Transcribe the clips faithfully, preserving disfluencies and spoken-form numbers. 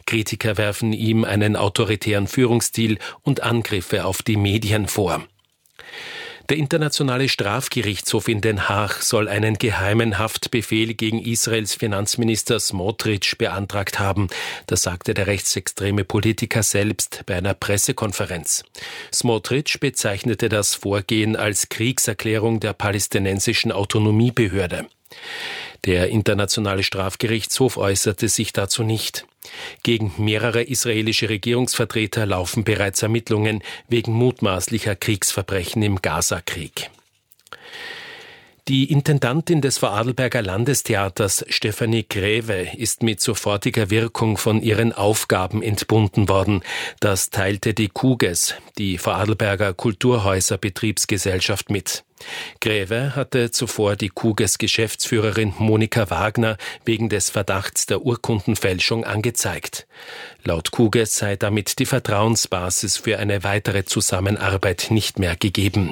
Kritiker werfen ihm einen autoritären Führungsstil und Angriffe auf die Medien vor. Der Internationale Strafgerichtshof in Den Haag soll einen geheimen Haftbefehl gegen Israels Finanzminister Smotrich beantragt haben. Das sagte der rechtsextreme Politiker selbst bei einer Pressekonferenz. Smotrich bezeichnete das Vorgehen als Kriegserklärung der palästinensischen Autonomiebehörde. Der Internationale Strafgerichtshof äußerte sich dazu nicht. Gegen mehrere israelische Regierungsvertreter laufen bereits Ermittlungen wegen mutmaßlicher Kriegsverbrechen im Gazakrieg. Die Intendantin des Vorarlberger Landestheaters, Stefanie Graewe, ist mit sofortiger Wirkung von ihren Aufgaben entbunden worden. Das teilte die KUGES, die Vorarlberger Kulturhäuser-Betriebsgesellschaft, mit. Graewe hatte zuvor die KUGES-Geschäftsführerin Monika Wagner wegen des Verdachts der Urkundenfälschung angezeigt. Laut KUGES sei damit die Vertrauensbasis für eine weitere Zusammenarbeit nicht mehr gegeben.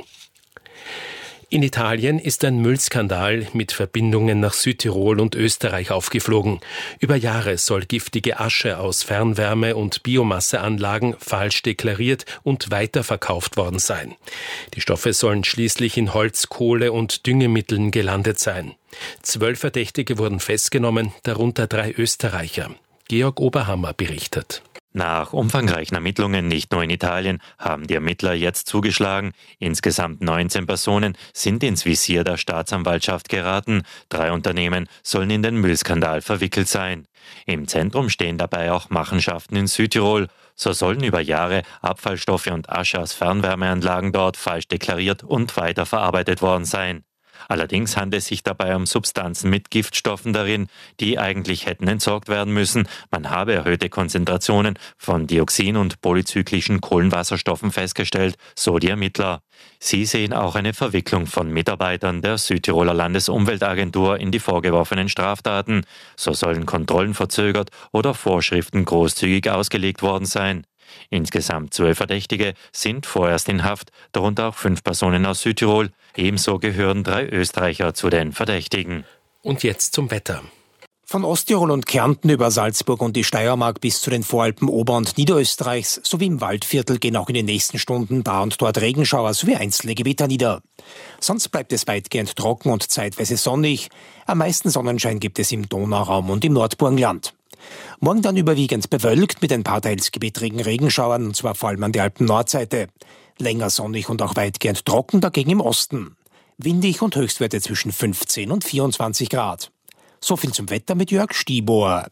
In Italien ist ein Müllskandal mit Verbindungen nach Südtirol und Österreich aufgeflogen. Über Jahre soll giftige Asche aus Fernwärme- und Biomasseanlagen falsch deklariert und weiterverkauft worden sein. Die Stoffe sollen schließlich in Holz, Kohle und Düngemitteln gelandet sein. Zwölf Verdächtige wurden festgenommen, darunter drei Österreicher. Georg Oberhammer berichtet. Nach umfangreichen Ermittlungen, nicht nur in Italien, haben die Ermittler jetzt zugeschlagen. Insgesamt neunzehn Personen sind ins Visier der Staatsanwaltschaft geraten. Drei Unternehmen sollen in den Müllskandal verwickelt sein. Im Zentrum stehen dabei auch Machenschaften in Südtirol. So sollen über Jahre Abfallstoffe und Asche aus Fernwärmeanlagen dort falsch deklariert und weiterverarbeitet worden sein. Allerdings handelt es sich dabei um Substanzen mit Giftstoffen darin, die eigentlich hätten entsorgt werden müssen. Man habe erhöhte Konzentrationen von Dioxin und polyzyklischen Kohlenwasserstoffen festgestellt, so die Ermittler. Sie sehen auch eine Verwicklung von Mitarbeitern der Südtiroler Landesumweltagentur in die vorgeworfenen Straftaten. So sollen Kontrollen verzögert oder Vorschriften großzügig ausgelegt worden sein. Insgesamt zwölf Verdächtige sind vorerst in Haft, darunter auch fünf Personen aus Südtirol. Ebenso gehören drei Österreicher zu den Verdächtigen. Und jetzt zum Wetter. Von Osttirol und Kärnten über Salzburg und die Steiermark bis zu den Voralpen Ober- und Niederösterreichs sowie im Waldviertel gehen auch in den nächsten Stunden da und dort Regenschauer sowie einzelne Gewitter nieder. Sonst bleibt es weitgehend trocken und zeitweise sonnig. Am meisten Sonnenschein gibt es im Donauraum und im Nordburgenland. Morgen dann überwiegend bewölkt mit ein paar teils gewittrigen Regenschauern, und zwar vor allem an der Alpen-Nordseite. Länger sonnig und auch weitgehend trocken dagegen im Osten. Windig und Höchstwerte zwischen fünfzehn und vierundzwanzig Grad. So viel zum Wetter mit Jörg Stiebohr.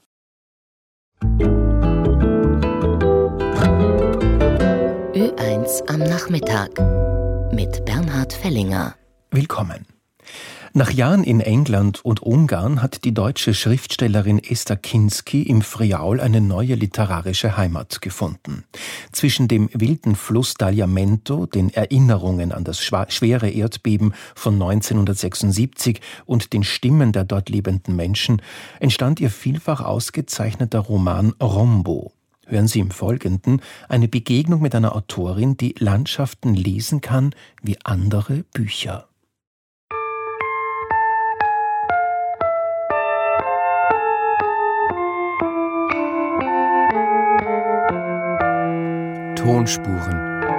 Ö eins am Nachmittag mit Bernhard Fellinger. Willkommen. Nach Jahren in England und Ungarn hat die deutsche Schriftstellerin Esther Kinsky im Friaul eine neue literarische Heimat gefunden. Zwischen dem wilden Fluss Tagliamento, den Erinnerungen an das schwere Erdbeben von neunzehnhundertsechsundsiebzig und den Stimmen der dort lebenden Menschen entstand ihr vielfach ausgezeichneter Roman Rombo. Hören Sie im Folgenden eine Begegnung mit einer Autorin, die Landschaften lesen kann wie andere Bücher. Tonspuren.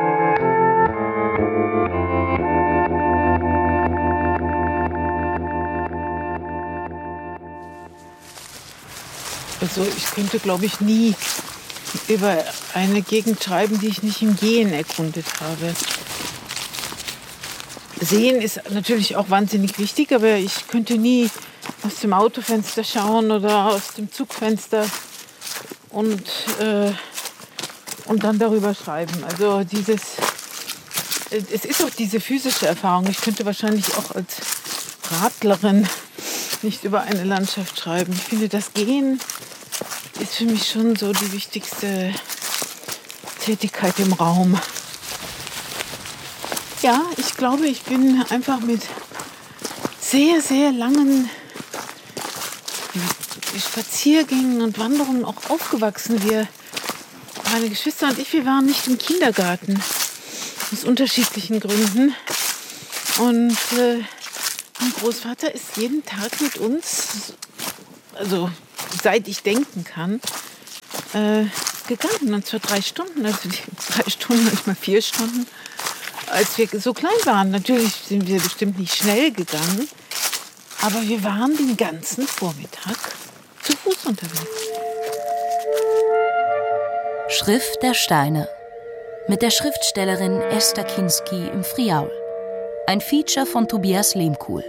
Also ich könnte, glaube ich, nie über eine Gegend schreiben, die ich nicht im Gehen erkundet habe. Sehen ist natürlich auch wahnsinnig wichtig, aber ich könnte nie aus dem Autofenster schauen oder aus dem Zugfenster und äh, und dann darüber schreiben. Also dieses, es ist auch diese physische Erfahrung. Ich könnte wahrscheinlich auch als Radlerin nicht über eine Landschaft schreiben. Ich finde, das Gehen ist für mich schon so die wichtigste Tätigkeit im Raum. Ja, ich glaube, ich bin einfach mit sehr, sehr langen Spaziergängen und Wanderungen auch aufgewachsen. Wir Meine Geschwister und ich, wir waren nicht im Kindergarten, aus unterschiedlichen Gründen. Und äh, mein Großvater ist jeden Tag mit uns, also seit ich denken kann, äh, gegangen, und zwar drei Stunden, also die drei Stunden, manchmal vier Stunden, als wir so klein waren. Natürlich sind wir bestimmt nicht schnell gegangen, aber wir waren den ganzen Vormittag zu Fuß unterwegs. Schrift der Steine mit der Schriftstellerin Esther Kinsky im Friaul. Ein Feature von Tobias Lehmkuhl.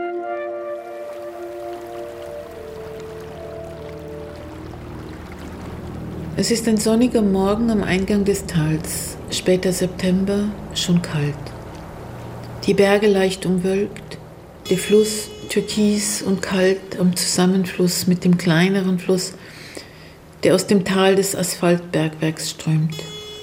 Es ist ein sonniger Morgen am Eingang des Tals, später September, schon kalt. Die Berge leicht umwölkt, der Fluss türkis und kalt am Zusammenfluss mit dem kleineren Fluss, der aus dem Tal des Asphaltbergwerks strömt.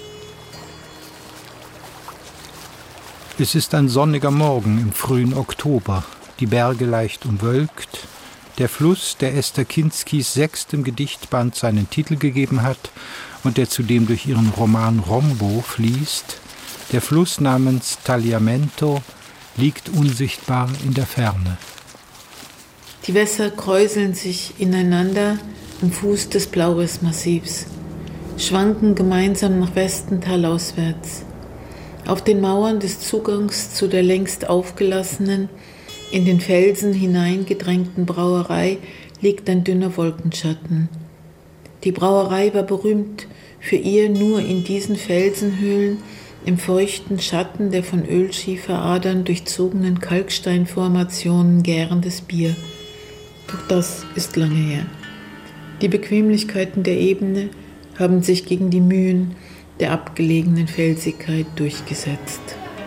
Es ist ein sonniger Morgen im frühen Oktober, die Berge leicht umwölkt, der Fluss, der Esther Kinskys sechstem Gedichtband seinen Titel gegeben hat und der zudem durch ihren Roman Rombo fließt, der Fluss namens Tagliamento, liegt unsichtbar in der Ferne. Die Wässer kräuseln sich ineinander am Fuß des Blauris-Massivs, schwanken gemeinsam nach Westen talauswärts. Auf den Mauern des Zugangs zu der längst aufgelassenen, in den Felsen hineingedrängten Brauerei liegt ein dünner Wolkenschatten. Die Brauerei war berühmt für ihr nur in diesen Felsenhöhlen im feuchten Schatten der von Ölschieferadern durchzogenen Kalksteinformationen gärendes Bier. Doch das ist lange her. Die Bequemlichkeiten der Ebene haben sich gegen die Mühen der abgelegenen Felsigkeit durchgesetzt.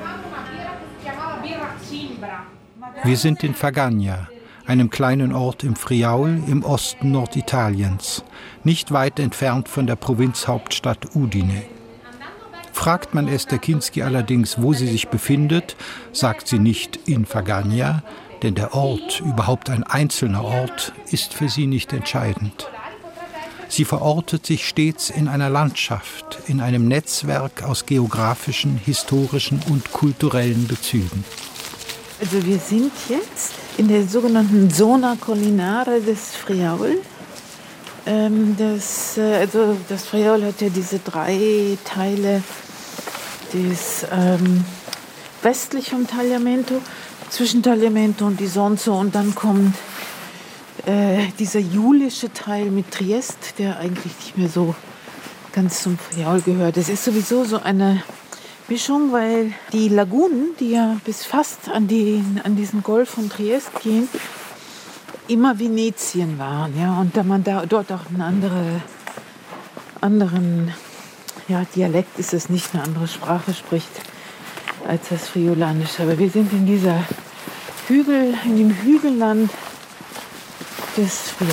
Wir sind in Fagagna, einem kleinen Ort im Friaul im Osten Norditaliens, nicht weit entfernt von der Provinzhauptstadt Udine. Fragt man Esther Kinsky allerdings, wo sie sich befindet, sagt sie nicht in Fagagna, denn der Ort, überhaupt ein einzelner Ort, ist für sie nicht entscheidend. Sie verortet sich stets in einer Landschaft, in einem Netzwerk aus geografischen, historischen und kulturellen Bezügen. Also wir sind jetzt in der sogenannten Zona Collinare des Friaul. Ähm, das, äh, also das Friaul hat ja diese drei Teile des ähm, westlichen Tagliamento, zwischen Tagliamento und Isonzo, und dann kommt äh, dieser julische Teil mit Triest, der eigentlich nicht mehr so ganz zum Friaul gehört. Es ist sowieso so eine Mischung, weil die Lagunen, die ja bis fast an, die, an diesen Golf von Triest gehen, immer Venetien waren, ja, und da man da dort auch einen andere, anderen ja, Dialekt ist, es nicht eine andere Sprache spricht als das Friulanische. Aber wir sind in dieser Hügel, in dem Hügelland des Friaul.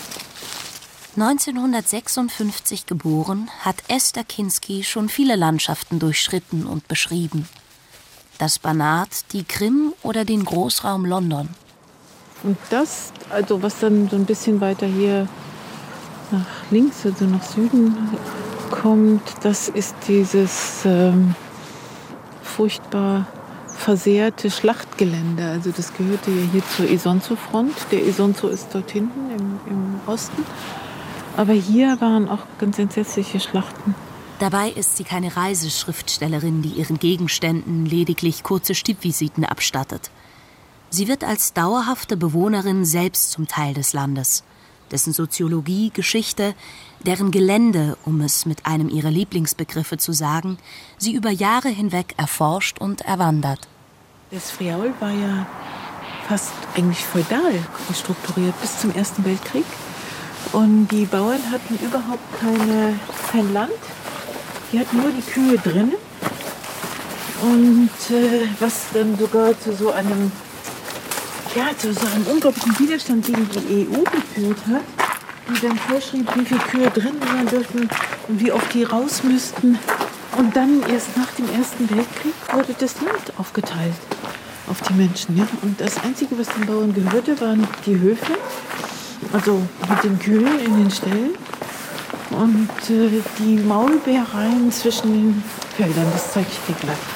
neunzehnhundertsechsundfünfzig geboren, hat Esther Kinsky schon viele Landschaften durchschritten und beschrieben. Das Banat, die Krim oder den Großraum London. Und das, also was dann so ein bisschen weiter hier nach links, also nach Süden kommt, das ist dieses ähm, furchtbar versehrte Schlachtgelände. Also das gehörte ja hier zur Isonzo-Front. Der Isonzo ist dort hinten im, im Osten. Aber hier waren auch ganz entsetzliche Schlachten. Dabei ist sie keine Reiseschriftstellerin, die ihren Gegenständen lediglich kurze Stippvisiten abstattet. Sie wird als dauerhafte Bewohnerin selbst zum Teil des Landes, dessen Soziologie, Geschichte, deren Gelände, um es mit einem ihrer Lieblingsbegriffe zu sagen, sie über Jahre hinweg erforscht und erwandert. Das Friaul war ja fast eigentlich feudal strukturiert bis zum Ersten Weltkrieg. Und die Bauern hatten überhaupt keine, kein Land. Die hatten nur die Kühe drinnen. Und äh, was dann sogar zu so einem, ja, zu so einem unglaublichen Widerstand gegen die E U geführt hat, die dann vorschrieb, wie viele Kühe drin sein dürften und wie oft die raus müssten. Und dann erst nach dem Ersten Weltkrieg wurde das Land aufgeteilt auf die Menschen. Ja? Und das Einzige, was den Bauern gehörte, waren die Höfe. Also mit den Kühen in den Ställen und äh, die Maulbeereien zwischen den Feldern. Das zeige ich dir gleich.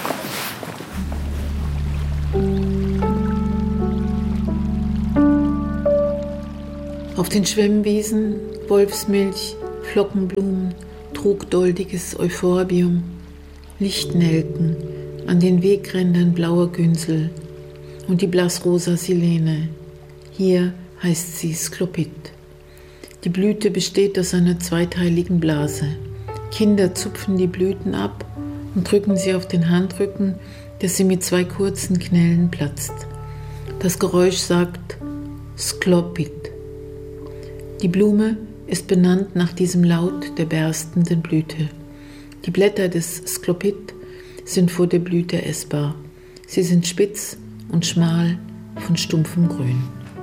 Auf den Schwemmwiesen Wolfsmilch, Glockenblumen, trugdoldiges Euphorbium, Lichtnelken, an den Wegrändern blauer Günsel und die blassrosa Silene. Hier heißt sie Sklopit. Die Blüte besteht aus einer zweiteiligen Blase. Kinder zupfen die Blüten ab und drücken sie auf den Handrücken, dass sie mit zwei kurzen Knellen platzt. Das Geräusch sagt Sklopit. Die Blume ist benannt nach diesem Laut der berstenden Blüte. Die Blätter des Sklopit sind vor der Blüte essbar. Sie sind spitz und schmal von stumpfem Grün.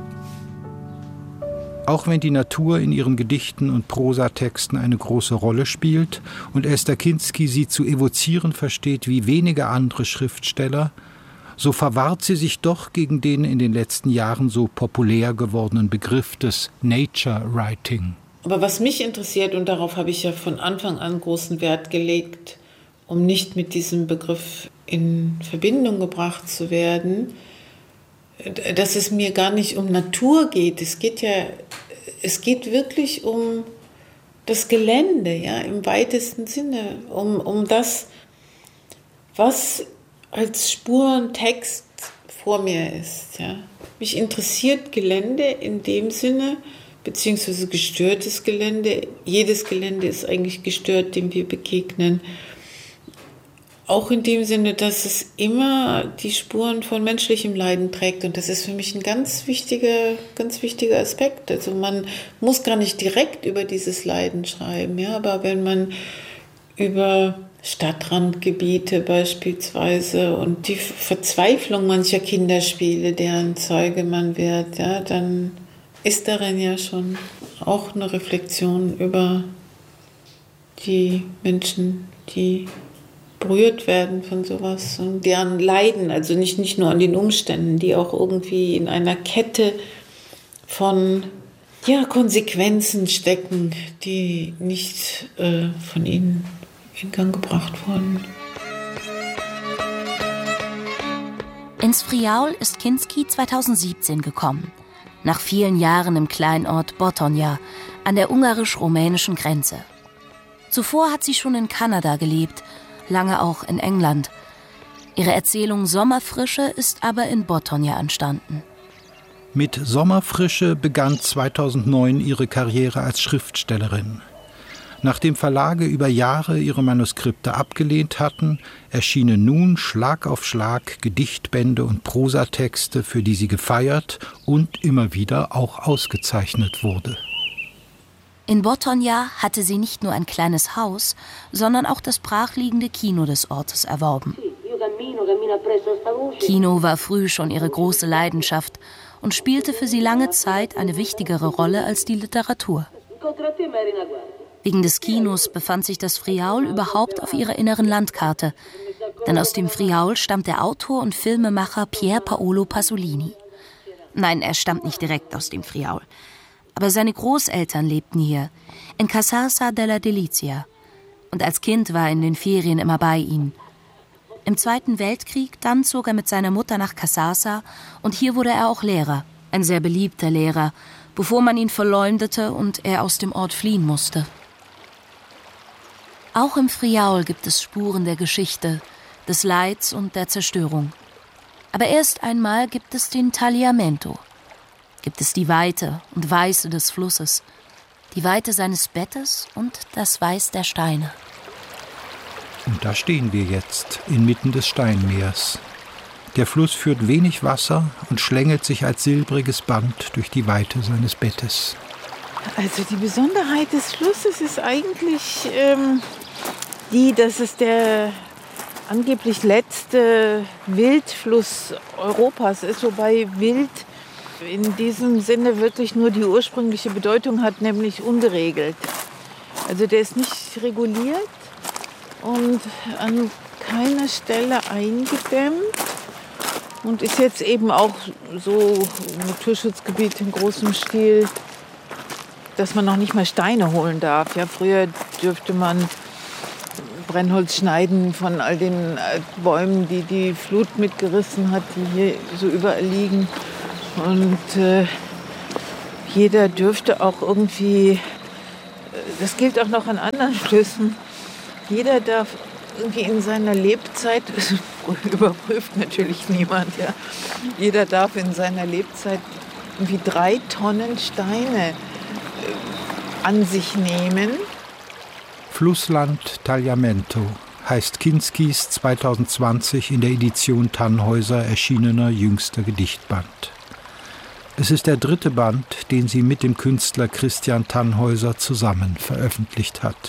Auch wenn die Natur in ihren Gedichten und Prosatexten eine große Rolle spielt und Esther Kinsky sie zu evozieren versteht wie wenige andere Schriftsteller, so verwahrt sie sich doch gegen den in den letzten Jahren so populär gewordenen Begriff des Nature Writing. Aber was mich interessiert, und darauf habe ich ja von Anfang an großen Wert gelegt, um nicht mit diesem Begriff in Verbindung gebracht zu werden, dass es mir gar nicht um Natur geht. Es geht ja, es geht wirklich um das Gelände, ja, im weitesten Sinne, um, um das, was als Spurentext vor mir ist. Ja. Mich interessiert Gelände in dem Sinne, beziehungsweise gestörtes Gelände. Jedes Gelände ist eigentlich gestört, dem wir begegnen. Auch in dem Sinne, dass es immer die Spuren von menschlichem Leiden trägt. Und das ist für mich ein ganz wichtiger, ganz wichtiger Aspekt. Also man muss gar nicht direkt über dieses Leiden schreiben, ja, aber wenn man über Stadtrandgebiete beispielsweise und die Verzweiflung mancher Kinderspiele, deren Zeuge man wird, ja, dann ist darin ja schon auch eine Reflexion über die Menschen, die berührt werden von sowas und deren Leiden, also nicht, nicht nur an den Umständen, die auch irgendwie in einer Kette von ja, Konsequenzen stecken, die nicht äh, von ihnen in Gang gebracht wurden. Ins Friaul ist Kinsky zweitausendsiebzehn gekommen, nach vielen Jahren im Kleinort Botonia an der ungarisch-rumänischen Grenze. Zuvor hat sie schon in Kanada gelebt, lange auch in England. Ihre Erzählung Sommerfrische ist aber in Botonia entstanden. Mit Sommerfrische begann zweitausendneun ihre Karriere als Schriftstellerin. Nachdem Verlage über Jahre ihre Manuskripte abgelehnt hatten, erschienen nun Schlag auf Schlag Gedichtbände und Prosatexte, für die sie gefeiert und immer wieder auch ausgezeichnet wurde. In Botonia hatte sie nicht nur ein kleines Haus, sondern auch das brachliegende Kino des Ortes erworben. Kino war früh schon ihre große Leidenschaft und spielte für sie lange Zeit eine wichtigere Rolle als die Literatur. Wegen des Kinos befand sich das Friaul überhaupt auf ihrer inneren Landkarte, denn aus dem Friaul stammt der Autor und Filmemacher Pier Paolo Pasolini. Nein, er stammt nicht direkt aus dem Friaul. Aber seine Großeltern lebten hier, in Casarsa della Delizia. Und als Kind war er in den Ferien immer bei ihnen. Im Zweiten Weltkrieg dann zog er mit seiner Mutter nach Casarsa und hier wurde er auch Lehrer, ein sehr beliebter Lehrer, bevor man ihn verleumdete und er aus dem Ort fliehen musste. Auch im Friaul gibt es Spuren der Geschichte, des Leids und der Zerstörung. Aber erst einmal gibt es den Tagliamento. Gibt es die Weite und Weiße des Flusses, die Weite seines Bettes und das Weiß der Steine. Und da stehen wir jetzt, inmitten des Steinmeers. Der Fluss führt wenig Wasser und schlängelt sich als silbriges Band durch die Weite seines Bettes. Also die Besonderheit des Flusses ist eigentlich ähm, die, dass es der angeblich letzte Wildfluss Europas ist, wobei Wild in diesem Sinne wirklich nur die ursprüngliche Bedeutung hat, nämlich ungeregelt. Also der ist nicht reguliert und an keiner Stelle eingedämmt und ist jetzt eben auch so ein Naturschutzgebiet in großem Stil, dass man noch nicht mal Steine holen darf. Ja, früher dürfte man Brennholz schneiden von all den Bäumen, die die Flut mitgerissen hat, die hier so überall liegen. Und äh, jeder dürfte auch irgendwie das gilt auch noch an anderen Flüssen. Jeder darf irgendwie in seiner Lebzeit, überprüft natürlich niemand, ja, jeder darf in seiner Lebzeit irgendwie drei Tonnen Steine an sich nehmen. Flussland Tagliamento heißt Kinskis zweitausendzwanzig in der Edition Tannhäuser erschienener jüngster Gedichtband. Es ist der dritte Band, den sie mit dem Künstler Christian Tannhäuser zusammen veröffentlicht hat.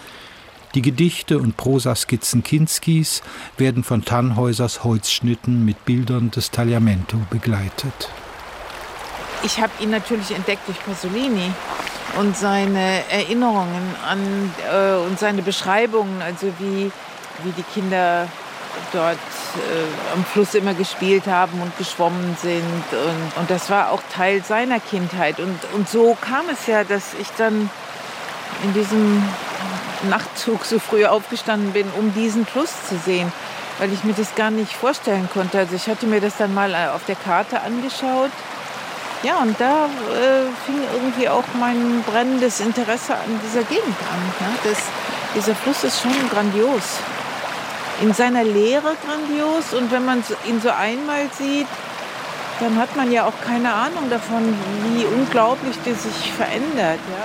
Die Gedichte und Prosaskizzen Kinskis werden von Tannhäusers Holzschnitten mit Bildern des Tagliamento begleitet. Ich habe ihn natürlich entdeckt durch Pasolini und seine Erinnerungen an äh, und seine Beschreibungen, also wie, wie die Kinder dort äh, am Fluss immer gespielt haben und geschwommen sind. Und, und das war auch Teil seiner Kindheit. Und, und so kam es ja, dass ich dann in diesem Nachtzug so früh aufgestanden bin, um diesen Fluss zu sehen, weil ich mir das gar nicht vorstellen konnte. Also ich hatte mir das dann mal auf der Karte angeschaut. Ja, und da äh, fing irgendwie auch mein brennendes Interesse an dieser Gegend an. Ne? Das, dieser Fluss ist schon grandios. In seiner Leere grandios. Und wenn man ihn so einmal sieht, dann hat man ja auch keine Ahnung davon, wie unglaublich der sich verändert. Ja?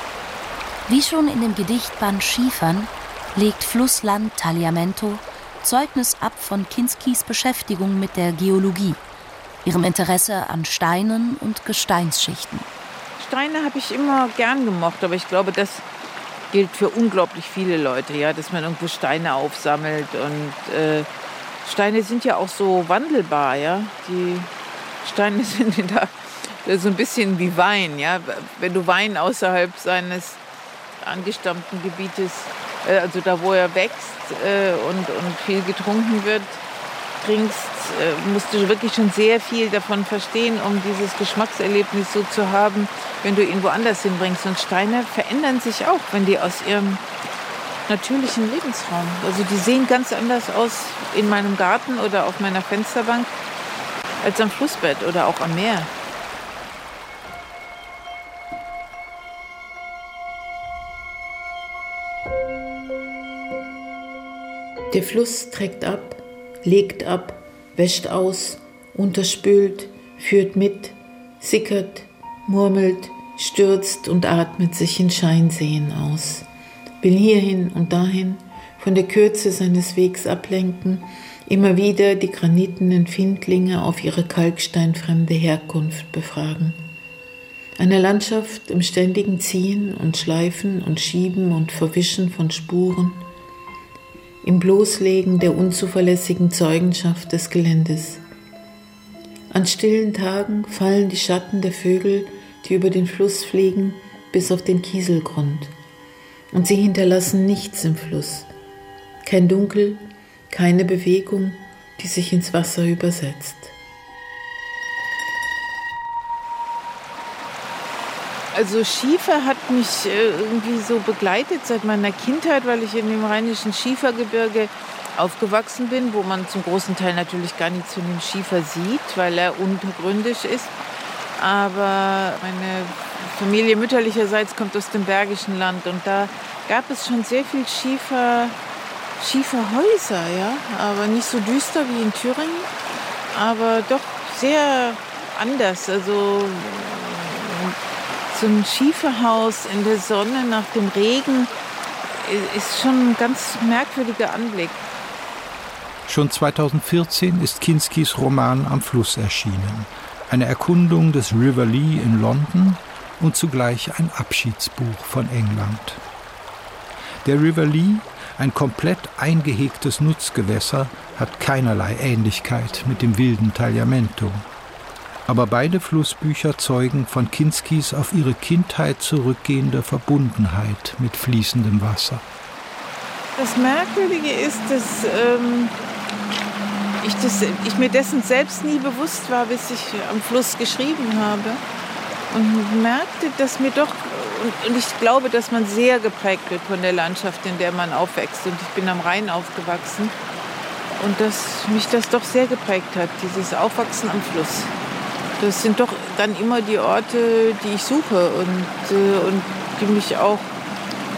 Wie schon in dem Gedichtband Schiefern legt Flussland Tagliamento Zeugnis ab von Kinskis Beschäftigung mit der Geologie, ihrem Interesse an Steinen und Gesteinsschichten. Steine habe ich immer gern gemocht, aber ich glaube, das gilt für unglaublich viele Leute, ja, dass man irgendwo Steine aufsammelt. Und äh, Steine sind ja auch so wandelbar, ja. Die Steine sind da so ein bisschen wie Wein, ja. Wenn du Wein außerhalb seines angestammten Gebietes, äh, also da, wo er wächst äh, und, und viel getrunken wird, trinkst, äh, musst du wirklich schon sehr viel davon verstehen, um dieses Geschmackserlebnis so zu haben, wenn du ihn woanders hinbringst. Und Steine verändern sich auch, wenn die aus ihrem natürlichen Lebensraum, also die sehen ganz anders aus in meinem Garten oder auf meiner Fensterbank als am Flussbett oder auch am Meer. Der Fluss trägt ab, legt ab, wäscht aus, unterspült, führt mit, sickert, murmelt, stürzt und atmet sich in Scheinseen aus, will hierhin und dahin, von der Kürze seines Wegs ablenken, immer wieder die granitenen Findlinge auf ihre kalksteinfremde Herkunft befragen. Eine Landschaft im ständigen Ziehen und Schleifen und Schieben und Verwischen von Spuren, im Bloßlegen der unzuverlässigen Zeugenschaft des Geländes. An stillen Tagen fallen die Schatten der Vögel, die über den Fluss fliegen, bis auf den Kieselgrund. Und sie hinterlassen nichts im Fluss. Kein Dunkel, keine Bewegung, die sich ins Wasser übersetzt. Also Schiefer hat mich irgendwie so begleitet seit meiner Kindheit, weil ich in dem rheinischen Schiefergebirge aufgewachsen bin, wo man zum großen Teil natürlich gar nichts von dem Schiefer sieht, weil er untergründig ist. Aber meine Familie mütterlicherseits kommt aus dem Bergischen Land und da gab es schon sehr viel Schiefer, Schieferhäuser, ja, aber nicht so düster wie in Thüringen, aber doch sehr anders. Also so ein Schieferhaus in der Sonne nach dem Regen ist schon ein ganz merkwürdiger Anblick. Schon zweitausendvierzehn ist Kinskis Roman Am Fluss erschienen. Eine Erkundung des River Lee in London und zugleich ein Abschiedsbuch von England. Der River Lee, ein komplett eingehegtes Nutzgewässer, hat keinerlei Ähnlichkeit mit dem wilden Tagliamento. Aber beide Flussbücher zeugen von Kinskis auf ihre Kindheit zurückgehender Verbundenheit mit fließendem Wasser. Das Merkwürdige ist, dass ähm, ich, das, ich mir dessen selbst nie bewusst war, bis ich am Fluss geschrieben habe. Und merkte, dass mir doch, und, und ich glaube, dass man sehr geprägt wird von der Landschaft, in der man aufwächst. Und ich bin am Rhein aufgewachsen. Und dass mich das doch sehr geprägt hat, dieses Aufwachsen am Fluss. Das sind doch dann immer die Orte, die ich suche und, äh, und die mich auch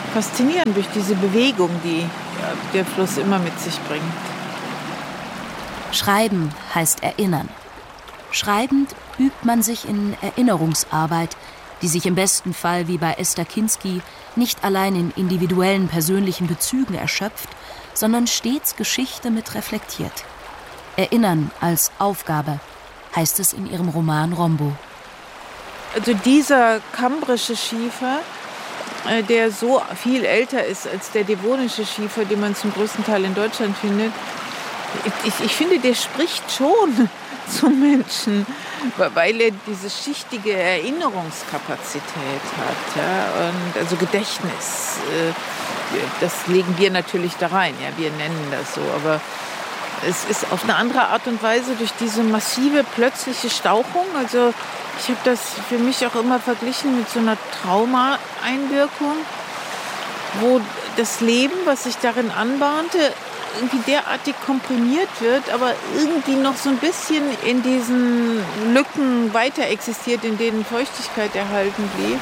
faszinierend durch diese Bewegung, die ja, der Fluss immer mit sich bringt. Schreiben heißt erinnern. Schreibend übt man sich in Erinnerungsarbeit, die sich im besten Fall wie bei Esther Kinsky nicht allein in individuellen persönlichen Bezügen erschöpft, sondern stets Geschichte mit reflektiert. Erinnern als Aufgabe, heißt es in ihrem Roman Rombo. Also dieser kambrische Schiefer, der so viel älter ist als der devonische Schiefer, den man zum größten Teil in Deutschland findet, ich, ich finde, der spricht schon zum Menschen, weil er diese schichtige Erinnerungskapazität hat. Ja? Und also Gedächtnis, das legen wir natürlich da rein, ja? Wir nennen das so, aber es ist auf eine andere Art und Weise durch diese massive plötzliche Stauchung, also ich habe das für mich auch immer verglichen mit so einer Trauma-Einwirkung, wo das Leben, was sich darin anbahnte, irgendwie derartig komprimiert wird, aber irgendwie noch so ein bisschen in diesen Lücken weiter existiert, in denen Feuchtigkeit erhalten blieb.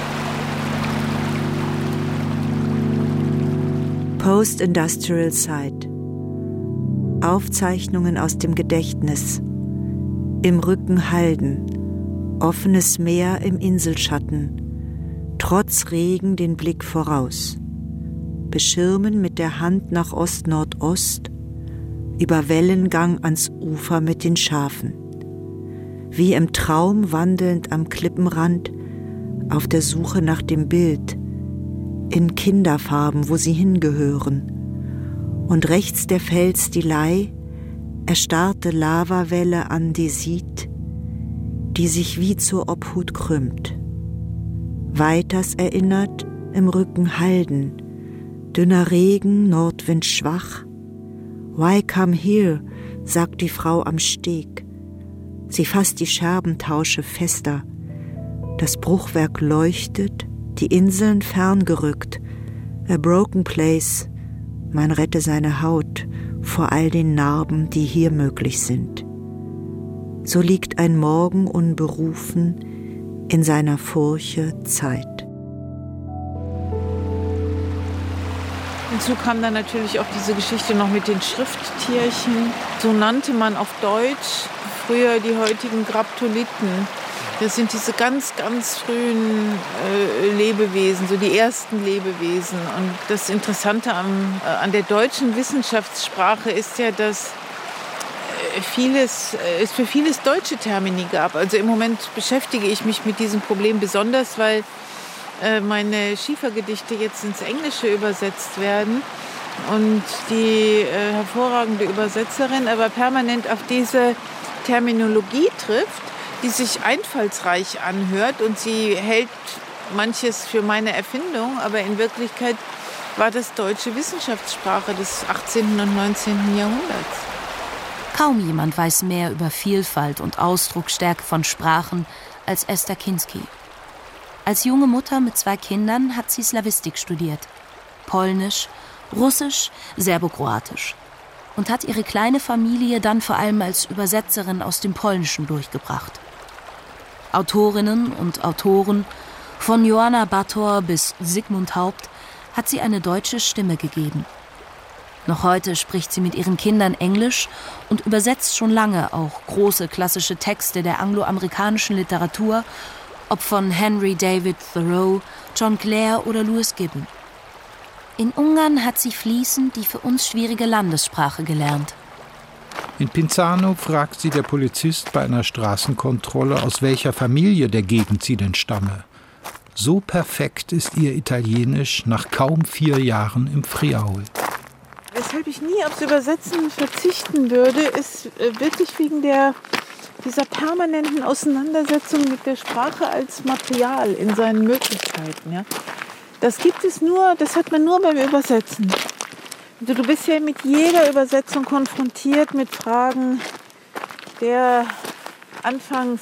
Post-Industrial Site. Aufzeichnungen aus dem Gedächtnis. Im Rücken Halden. Offenes Meer im Inselschatten. Trotz Regen den Blick voraus. Beschirmen mit der Hand nach Ost-Nordost. Über Wellengang ans Ufer mit den Schafen. Wie im Traum wandelnd am Klippenrand, auf der Suche nach dem Bild. In Kinderfarben, wo sie hingehören. Und rechts der Fels die Lei, erstarrte Lavawelle Andesit, die sich wie zur Obhut krümmt. Weiters erinnert im Rücken Halden, dünner Regen, Nordwind schwach. Why come here, sagt die Frau am Steg. Sie fasst die Scherbentausche fester. Das Bruchwerk leuchtet, die Inseln ferngerückt. A broken place, man rette seine Haut vor all den Narben, die hier möglich sind. So liegt ein Morgen unberufen in seiner Furche Zeit. Hinzu kam dann natürlich auch diese Geschichte noch mit den Schrifttierchen. So nannte man auf Deutsch früher die heutigen Graptolithen. Das sind diese ganz, ganz frühen äh, Lebewesen, so die ersten Lebewesen. Und das Interessante am, äh, an der deutschen Wissenschaftssprache ist ja, dass äh, vieles, äh, es für vieles deutsche Termini gab. Also im Moment beschäftige ich mich mit diesem Problem besonders, weil äh, meine Schiefergedichte jetzt ins Englische übersetzt werden. Und die äh, hervorragende Übersetzerin aber permanent auf diese Terminologie trifft, die sich einfallsreich anhört, und sie hält manches für meine Erfindung, aber in Wirklichkeit war das deutsche Wissenschaftssprache des achtzehnten und neunzehnten Jahrhunderts. Kaum jemand weiß mehr über Vielfalt und Ausdrucksstärke von Sprachen als Esther Kinsky. Als junge Mutter mit zwei Kindern hat sie Slawistik studiert. Polnisch, Russisch, Serbokroatisch. Und hat ihre kleine Familie dann vor allem als Übersetzerin aus dem Polnischen durchgebracht. Autorinnen und Autoren, von Joanna Bator bis Sigmund Haupt, hat sie eine deutsche Stimme gegeben. Noch heute spricht sie mit ihren Kindern Englisch und übersetzt schon lange auch große klassische Texte der angloamerikanischen Literatur, ob von Henry David Thoreau, John Clare oder Louis Gibbon. In Ungarn hat sie fließend die für uns schwierige Landessprache gelernt. In Pinzano fragt sie der Polizist bei einer Straßenkontrolle, aus welcher Familie der Gegend sie denn stamme. So perfekt ist ihr Italienisch nach kaum vier Jahren im Friaul. Weshalb ich nie aufs Übersetzen verzichten würde, ist wirklich wegen der, dieser permanenten Auseinandersetzung mit der Sprache als Material in seinen Möglichkeiten. Ja? Das gibt es nur, das hat man nur beim Übersetzen. Also du bist ja mit jeder Übersetzung konfrontiert mit Fragen der anfangs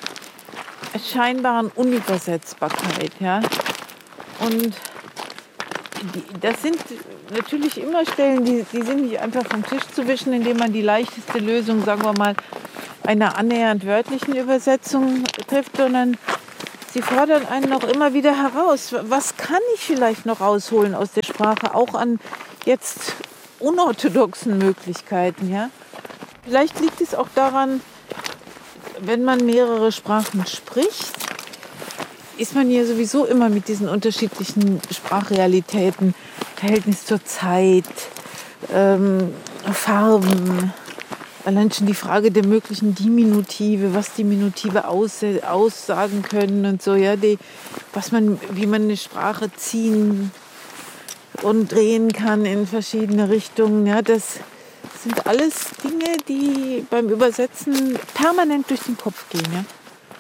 scheinbaren Unübersetzbarkeit. Ja? Und die, das sind natürlich immer Stellen, die, die sind nicht einfach vom Tisch zu wischen, indem man die leichteste Lösung, sagen wir mal, einer annähernd wörtlichen Übersetzung trifft, sondern die fordern einen noch immer wieder heraus. Was kann ich vielleicht noch rausholen aus der Sprache, auch an jetzt unorthodoxen Möglichkeiten, ja? Vielleicht liegt es auch daran, wenn man mehrere Sprachen spricht, ist man ja sowieso immer mit diesen unterschiedlichen Sprachrealitäten, Verhältnis zur Zeit, ähm, Farben, allein schon die Frage der möglichen Diminutive, was Diminutive aus, aussagen können und so, ja, die, was man, wie man eine Sprache ziehen und drehen kann in verschiedene Richtungen, ja, das sind alles Dinge, die beim Übersetzen permanent durch den Kopf gehen, ja.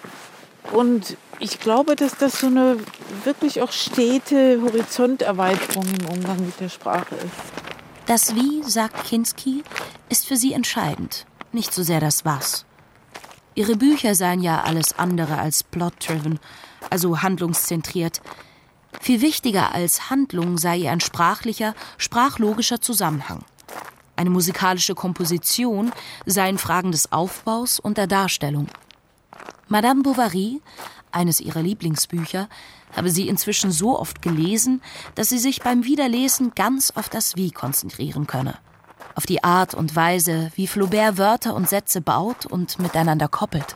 Und ich glaube, dass das so eine wirklich auch stete Horizonterweiterung im Umgang mit der Sprache ist. Das Wie, sagt Kinski, ist für sie entscheidend, nicht so sehr das Was. Ihre Bücher seien ja alles andere als plot-driven, also handlungszentriert. Viel wichtiger als Handlung sei ihr ein sprachlicher, sprachlogischer Zusammenhang. Eine musikalische Komposition seien Fragen des Aufbaus und der Darstellung. Madame Bovary, eines ihrer Lieblingsbücher, habe sie inzwischen so oft gelesen, dass sie sich beim Wiederlesen ganz auf das Wie konzentrieren könne. Auf die Art und Weise, wie Flaubert Wörter und Sätze baut und miteinander koppelt.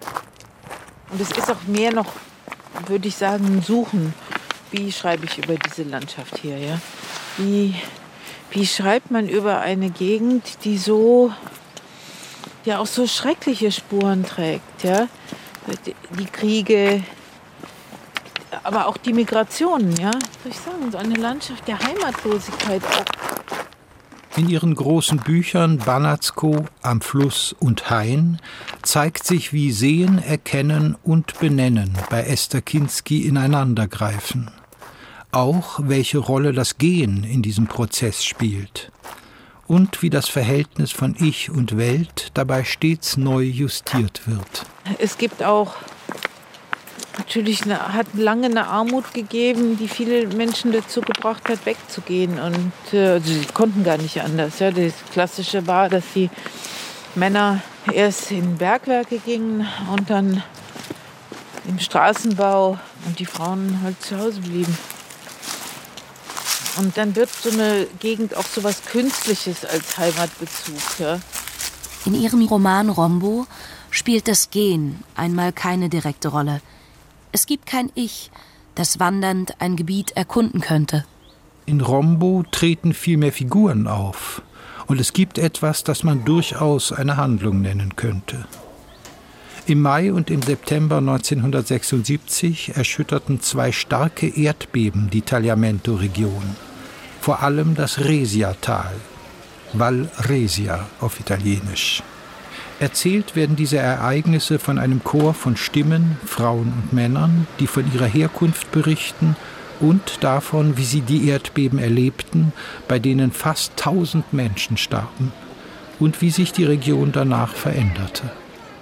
Und es ist auch mehr noch, würde ich sagen, Suchen. Wie schreibe ich über diese Landschaft hier, ja? Wie, wie schreibt man über eine Gegend, die so, ja auch so schreckliche Spuren trägt, ja? Die Kriege, aber auch die Migrationen, ja, soll ich sagen, so eine Landschaft der Heimatlosigkeit auch. In ihren großen Büchern Banatsko, Am Fluss und Hain zeigt sich, wie Sehen, Erkennen und Benennen bei Esther Kinski ineinandergreifen. Auch welche Rolle das Gehen in diesem Prozess spielt. Und wie das Verhältnis von Ich und Welt dabei stets neu justiert wird. Es gibt auch, natürlich eine, hat lange eine Armut gegeben, die viele Menschen dazu gebracht hat, wegzugehen. Und äh, also sie konnten gar nicht anders. Ja. Das Klassische war, dass die Männer erst in Bergwerke gingen und dann im Straßenbau und die Frauen halt zu Hause blieben. Und dann wird so eine Gegend auch so was Künstliches als Heimatbezug. Ja. In ihrem Roman Rombo spielt das Gehen einmal keine direkte Rolle. Es gibt kein Ich, das wandernd ein Gebiet erkunden könnte. In Rombo treten viel mehr Figuren auf. Und es gibt etwas, das man durchaus eine Handlung nennen könnte. Im Mai und im September neunzehnhundertsechsundsiebzig erschütterten zwei starke Erdbeben die Tagliamento-Region. Vor allem das Resia-Tal, Val Resia auf Italienisch. Erzählt werden diese Ereignisse von einem Chor von Stimmen, Frauen und Männern, die von ihrer Herkunft berichten und davon, wie sie die Erdbeben erlebten, bei denen fast tausend Menschen starben und wie sich die Region danach veränderte.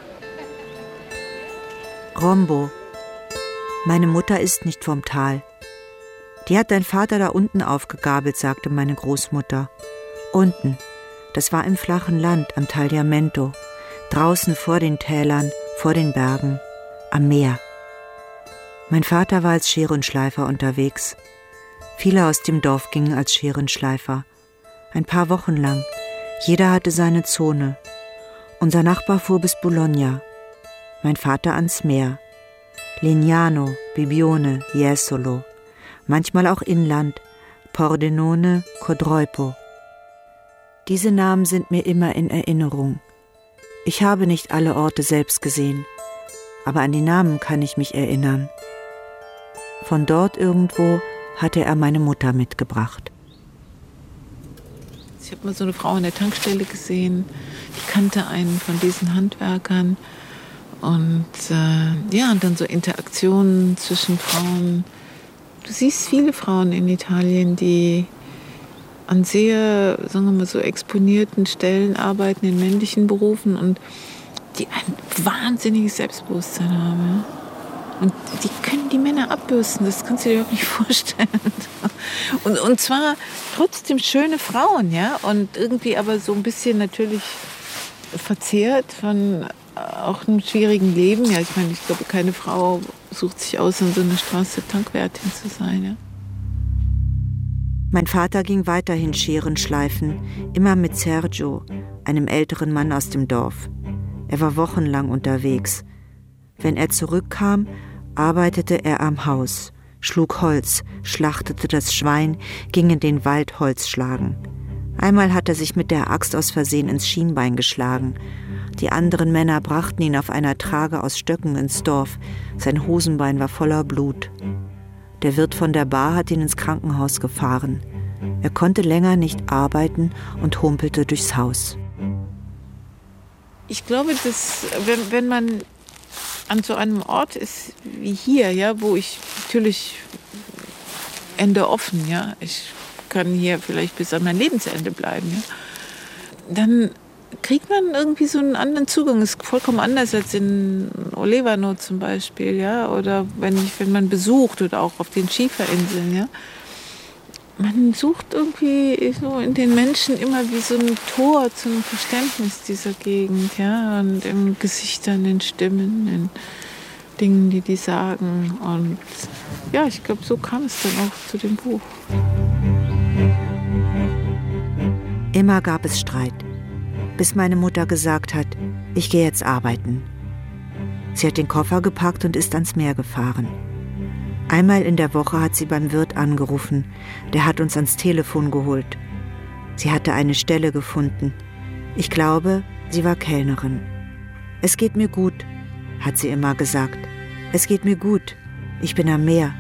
Rombo. Meine Mutter ist nicht vom Tal. Die hat dein Vater da unten aufgegabelt, sagte meine Großmutter. Unten. Das war im flachen Land am Tagliamento. Draußen vor den Tälern, vor den Bergen, am Meer. Mein Vater war als Scherenschleifer unterwegs. Viele aus dem Dorf gingen als Scherenschleifer. Ein paar Wochen lang. Jeder hatte seine Zone. Unser Nachbar fuhr bis Bologna. Mein Vater ans Meer. Lignano, Bibione, Jesolo. Manchmal auch Inland. Pordenone, Codroipo. Diese Namen sind mir immer in Erinnerung. Ich habe nicht alle Orte selbst gesehen, aber an die Namen kann ich mich erinnern. Von dort irgendwo hatte er meine Mutter mitgebracht. Ich habe mal so eine Frau an der Tankstelle gesehen, die kannte einen von diesen Handwerkern. Und äh, ja, und dann so Interaktionen zwischen Frauen. Du siehst viele Frauen in Italien, die an sehr, sagen wir mal, so exponierten Stellen arbeiten in männlichen Berufen und die ein wahnsinniges Selbstbewusstsein haben. Ja? Und die können die Männer abbürsten, das kannst du dir überhaupt nicht vorstellen. Und, und zwar trotzdem schöne Frauen, ja, und irgendwie aber so ein bisschen natürlich verzehrt von auch einem schwierigen Leben. Ja, ich meine, ich glaube, keine Frau sucht sich aus, an so einer Straße Tankwärtin zu sein. Ja. Mein Vater ging weiterhin Scheren schleifen, immer mit Sergio, einem älteren Mann aus dem Dorf. Er war wochenlang unterwegs. Wenn er zurückkam, arbeitete er am Haus, schlug Holz, schlachtete das Schwein, ging in den Wald Holz schlagen. Einmal hat er sich mit der Axt aus Versehen ins Schienbein geschlagen. Die anderen Männer brachten ihn auf einer Trage aus Stöcken ins Dorf. Sein Hosenbein war voller Blut. Der Wirt von der Bar hat ihn ins Krankenhaus gefahren. Er konnte länger nicht arbeiten und humpelte durchs Haus. Ich glaube, dass, wenn, wenn man an so einem Ort ist wie hier, ja, wo ich natürlich Ende offen, ja, ich kann hier vielleicht bis an mein Lebensende bleiben, ja, dann kriegt man irgendwie so einen anderen Zugang. Das ist vollkommen anders als in Olevano zum Beispiel, ja, oder wenn, ich, wenn man besucht oder auch auf den Schieferinseln, ja. Man sucht irgendwie so in den Menschen immer wie so ein Tor zum Verständnis dieser Gegend, ja, und in Gesichtern, in Stimmen, in Dingen, die die sagen. Und ja, ich glaube, so kam es dann auch zu dem Buch. Immer gab es Streit, bis meine Mutter gesagt hat, ich gehe jetzt arbeiten. Sie hat den Koffer gepackt und ist ans Meer gefahren. Einmal in der Woche hat sie beim Wirt angerufen. Der hat uns ans Telefon geholt. Sie hatte eine Stelle gefunden. Ich glaube, sie war Kellnerin. Es geht mir gut, hat sie immer gesagt. Es geht mir gut. Ich bin am Meer.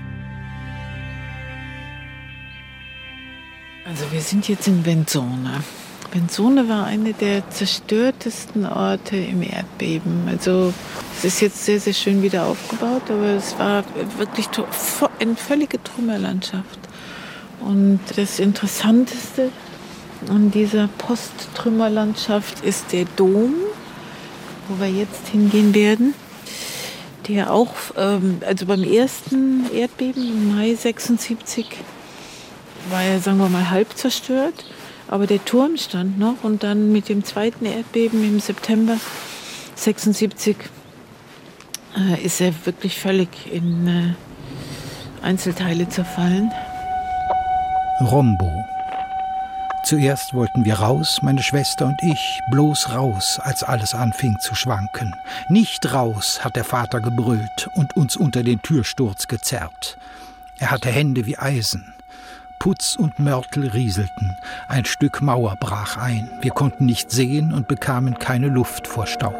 Also wir sind jetzt in Benzone. Benzone war eine der zerstörtesten Orte im Erdbeben. Also es ist jetzt sehr, sehr schön wieder aufgebaut, aber es war wirklich eine völlige Trümmerlandschaft. Und das Interessanteste an dieser Posttrümmerlandschaft ist der Dom, wo wir jetzt hingehen werden, der auch, also beim ersten Erdbeben im Mai sechsundsiebzig war er, sagen wir mal, halb zerstört. Aber der Turm stand noch und dann mit dem zweiten Erdbeben im September sechsundsiebzig äh, ist er wirklich völlig in äh, Einzelteile zerfallen. Rombo. Zuerst wollten wir raus, meine Schwester und ich, bloß raus, als alles anfing zu schwanken. Nicht raus, hat der Vater gebrüllt und uns unter den Türsturz gezerrt. Er hatte Hände wie Eisen. Putz und Mörtel rieselten, ein Stück Mauer brach ein, wir konnten nicht sehen und bekamen keine Luft vor Staub.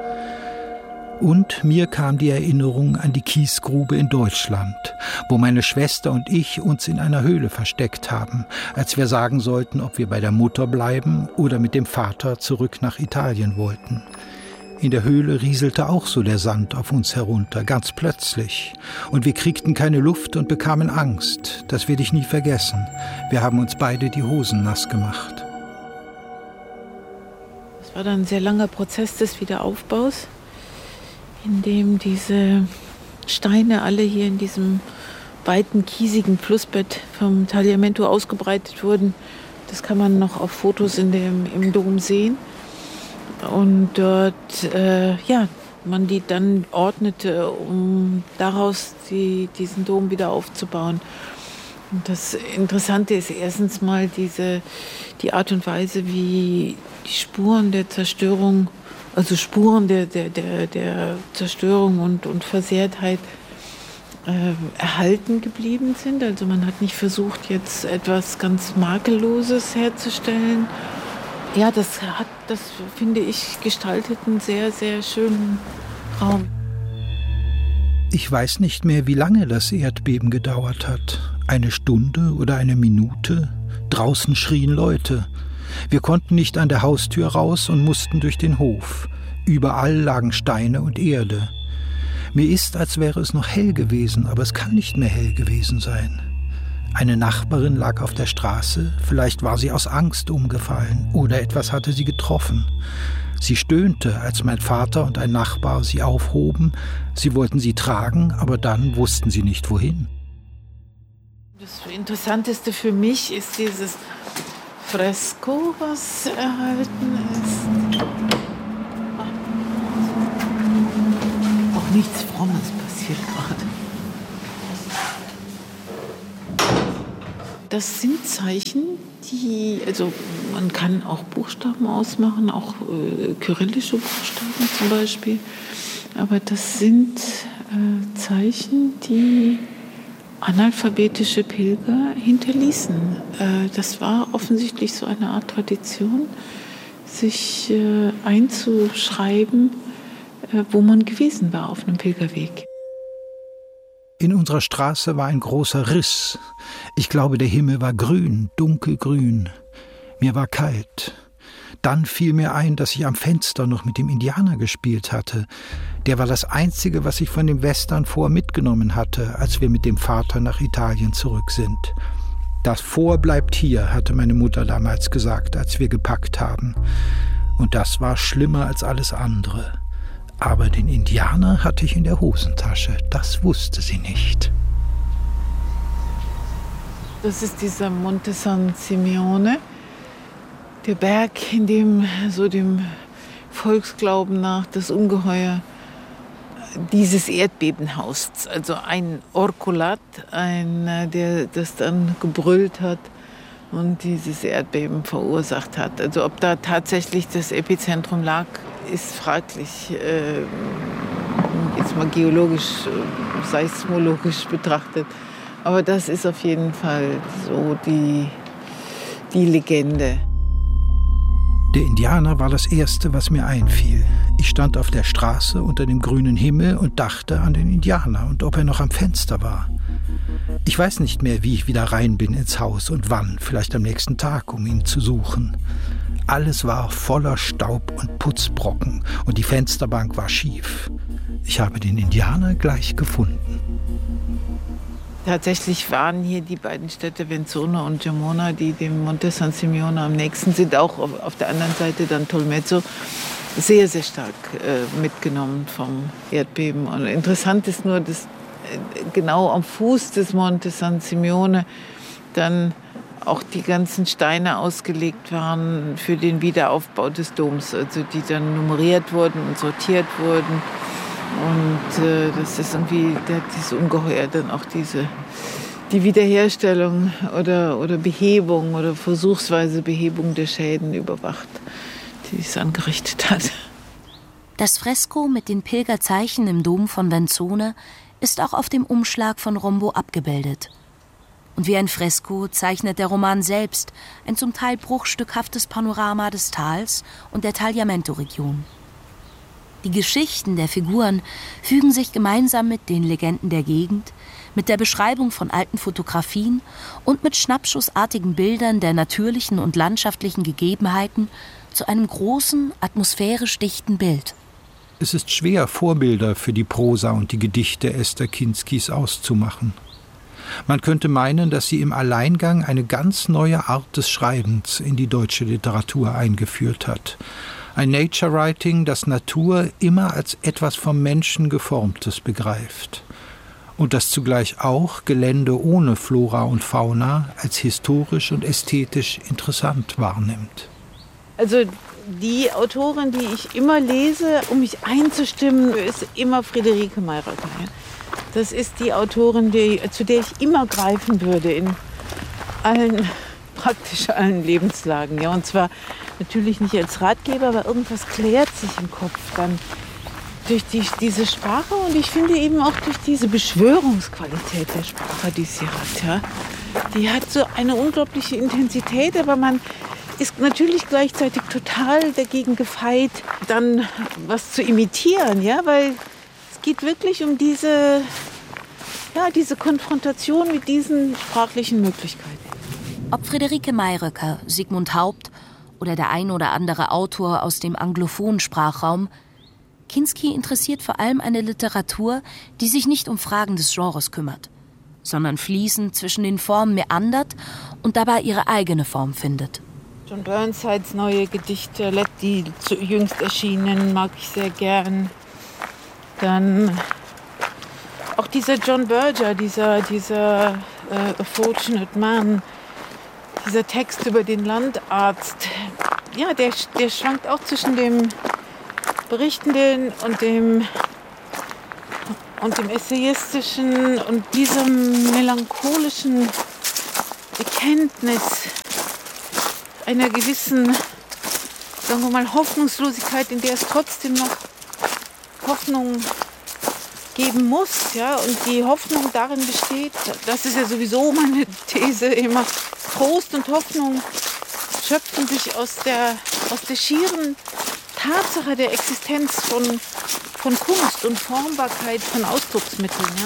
Und mir kam die Erinnerung an die Kiesgrube in Deutschland, wo meine Schwester und ich uns in einer Höhle versteckt haben, als wir sagen sollten, ob wir bei der Mutter bleiben oder mit dem Vater zurück nach Italien wollten. In der Höhle rieselte auch so der Sand auf uns herunter, ganz plötzlich. Und wir kriegten keine Luft und bekamen Angst. Das werde ich nie vergessen. Wir haben uns beide die Hosen nass gemacht. Es war dann ein sehr langer Prozess des Wiederaufbaus, in dem diese Steine alle hier in diesem weiten, kiesigen Flussbett vom Tagliamento ausgebreitet wurden. Das kann man noch auf Fotos in dem, im Dom sehen. Und dort, äh, ja, man die dann ordnete, um daraus die, diesen Dom wieder aufzubauen. Und das Interessante ist erstens mal diese, die Art und Weise, wie die Spuren der Zerstörung, also Spuren der, der, der, der Zerstörung und, und Versehrtheit äh, erhalten geblieben sind. Also man hat nicht versucht, jetzt etwas ganz Makelloses herzustellen. Ja, das hat, das finde ich, gestaltet einen sehr, sehr schönen Raum. Ich weiß nicht mehr, wie lange das Erdbeben gedauert hat. Eine Stunde oder eine Minute. Draußen schrien Leute. Wir konnten nicht an der Haustür raus und mussten durch den Hof. Überall lagen Steine und Erde. Mir ist, als wäre es noch hell gewesen, aber es kann nicht mehr hell gewesen sein. Eine Nachbarin lag auf der Straße, vielleicht war sie aus Angst umgefallen oder etwas hatte sie getroffen. Sie stöhnte, als mein Vater und ein Nachbar sie aufhoben. Sie wollten sie tragen, aber dann wussten sie nicht, wohin. Das Interessanteste für mich ist dieses Fresko, was erhalten ist. Auch nichts Frommes passiert gerade. das sind Zeichen, die, also man kann auch Buchstaben ausmachen, auch äh, kyrillische Buchstaben zum Beispiel. Aber das sind äh, Zeichen, die analphabetische Pilger hinterließen. Äh, das war offensichtlich so eine Art Tradition, sich äh, einzuschreiben, äh, wo man gewesen war auf einem Pilgerweg. In unserer Straße war ein großer Riss. Ich glaube, der Himmel war grün, dunkelgrün. Mir war kalt. Dann fiel mir ein, dass ich am Fenster noch mit dem Indianer gespielt hatte. Der war das Einzige, was ich von dem Western vor mitgenommen hatte, als wir mit dem Vater nach Italien zurück sind. Das Vor bleibt hier, hatte meine Mutter damals gesagt, als wir gepackt haben. Und das war schlimmer als alles andere. Aber den Indianer hatte ich in der Hosentasche. Das wusste sie nicht. Das ist dieser Monte San Simeone, der Berg, in dem so dem Volksglauben nach das Ungeheuer dieses Erdbeben haust. Also ein Orkolat, ein, der das dann gebrüllt hat und dieses Erdbeben verursacht hat. Also ob da tatsächlich das Epizentrum lag, ist fraglich, äh, jetzt mal geologisch, äh, seismologisch betrachtet. Aber das ist auf jeden Fall so die, die Legende. Der Indianer war das Erste, was mir einfiel. Ich stand auf der Straße unter dem grünen Himmel und dachte an den Indianer und ob er noch am Fenster war. Ich weiß nicht mehr, wie ich wieder rein bin ins Haus und wann, vielleicht am nächsten Tag, um ihn zu suchen. Alles war voller Staub und Putzbrocken und die Fensterbank war schief. Ich habe den Indianer gleich gefunden. Tatsächlich waren hier die beiden Städte Venzone und Gemona, die dem Monte San Simeone am nächsten sind, auch auf der anderen Seite dann Tolmezzo, sehr, sehr stark äh, mitgenommen vom Erdbeben. Und interessant ist nur, dass äh, genau am Fuß des Monte San Simeone dann auch die ganzen Steine ausgelegt waren für den Wiederaufbau des Doms, also die dann nummeriert wurden und sortiert wurden. Und äh, das ist irgendwie, der hat dieses Ungeheuer dann auch diese, die Wiederherstellung oder, oder Behebung oder versuchsweise Behebung der Schäden überwacht, die es angerichtet hat. Das Fresko mit den Pilgerzeichen im Dom von Venzone ist auch auf dem Umschlag von Rombo abgebildet. Und wie ein Fresko zeichnet der Roman selbst ein zum Teil bruchstückhaftes Panorama des Tals und der Tagliamento-Region. Die Geschichten der Figuren fügen sich gemeinsam mit den Legenden der Gegend, mit der Beschreibung von alten Fotografien und mit schnappschussartigen Bildern der natürlichen und landschaftlichen Gegebenheiten zu einem großen, atmosphärisch dichten Bild. Es ist schwer, Vorbilder für die Prosa und die Gedichte Esther Kinskis auszumachen. Man könnte meinen, dass sie im Alleingang eine ganz neue Art des Schreibens in die deutsche Literatur eingeführt hat. Ein Nature-Writing, das Natur immer als etwas vom Menschen Geformtes begreift. Und das zugleich auch Gelände ohne Flora und Fauna als historisch und ästhetisch interessant wahrnimmt. Also die Autorin, die ich immer lese, um mich einzustimmen, ist immer Friederike Mayröcker. Das ist die Autorin, die, zu der ich immer greifen würde in allen, praktisch allen Lebenslagen. Ja, und zwar natürlich nicht als Ratgeber, aber irgendwas klärt sich im Kopf dann durch die, diese Sprache und ich finde eben auch durch diese Beschwörungsqualität der Sprache, die sie hat. Ja. Die hat so eine unglaubliche Intensität, aber man ist natürlich gleichzeitig total dagegen gefeit, dann was zu imitieren, ja, weil es geht wirklich um diese, ja, diese Konfrontation mit diesen sprachlichen Möglichkeiten. Ob Friederike Mayröcker, Sigmund Haupt oder der ein oder andere Autor aus dem anglophonen Sprachraum, Kinski interessiert vor allem eine Literatur, die sich nicht um Fragen des Genres kümmert, sondern fließend zwischen den Formen meandert und dabei ihre eigene Form findet. John Burnsides neue Gedichte, die jüngst erschienen, mag ich sehr gern. Dann auch dieser John Berger, dieser, dieser äh, A Fortunate Man, dieser Text über den Landarzt, ja, der, der schwankt auch zwischen dem Berichtenden und dem, und dem Essayistischen und diesem melancholischen Bekenntnis einer gewissen, sagen wir mal, Hoffnungslosigkeit, in der es trotzdem noch Hoffnung geben muss. Ja? Und die Hoffnung darin besteht, das ist ja sowieso meine These immer, Trost und Hoffnung schöpfen sich aus der, aus der schieren Tatsache der Existenz von, von Kunst und Formbarkeit von Ausdrucksmitteln. Ja?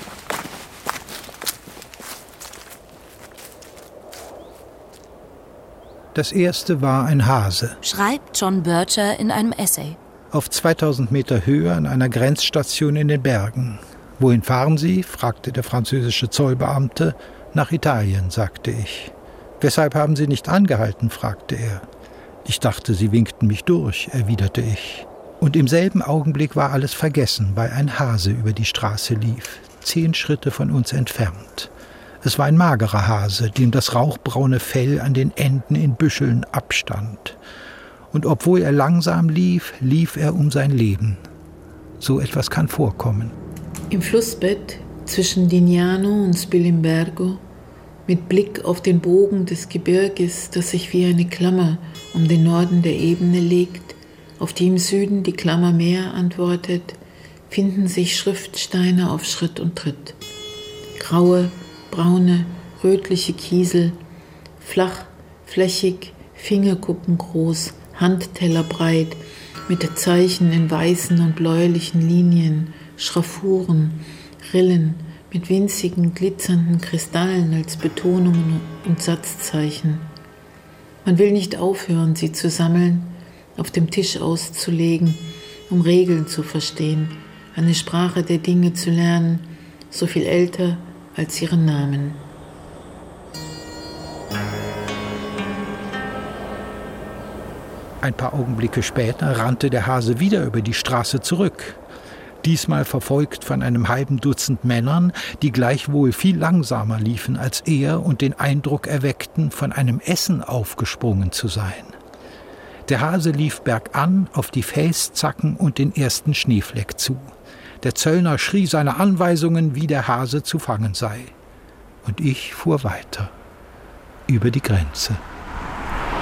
Das erste war ein Hase. Schreibt John Bircher in einem Essay. Auf zweitausend Meter Höhe an einer Grenzstation in den Bergen. Wohin fahren Sie? Fragte der französische Zollbeamte. Nach Italien, sagte ich. Weshalb haben Sie nicht angehalten? Fragte er. Ich dachte, Sie winkten mich durch, erwiderte ich. Und im selben Augenblick war alles vergessen, weil ein Hase über die Straße lief, zehn Schritte von uns entfernt. Es war ein magerer Hase, dem das rauchbraune Fell an den Enden in Büscheln abstand. Und obwohl er langsam lief, lief er um sein Leben. So etwas kann vorkommen. Im Flussbett zwischen Dignano und Spilimbergo, mit Blick auf den Bogen des Gebirges, das sich wie eine Klammer um den Norden der Ebene legt, auf die im Süden die Klammer Meer antwortet, finden sich Schriftsteine auf Schritt und Tritt. Graue, braune, rötliche Kiesel, flach, flächig, fingerkuppengroß, handtellerbreit, mit Zeichen in weißen und bläulichen Linien, Schraffuren, Rillen, mit winzigen, glitzernden Kristallen als Betonungen und Satzzeichen. Man will nicht aufhören, sie zu sammeln, auf dem Tisch auszulegen, um Regeln zu verstehen, eine Sprache der Dinge zu lernen, so viel älter als ihren Namen. Ein paar Augenblicke später rannte der Hase wieder über die Straße zurück. Diesmal verfolgt von einem halben Dutzend Männern, die gleichwohl viel langsamer liefen als er und den Eindruck erweckten, von einem Essen aufgesprungen zu sein. Der Hase lief bergan auf die Felszacken und den ersten Schneefleck zu. Der Zöllner schrie seine Anweisungen, wie der Hase zu fangen sei. Und ich fuhr weiter über die Grenze.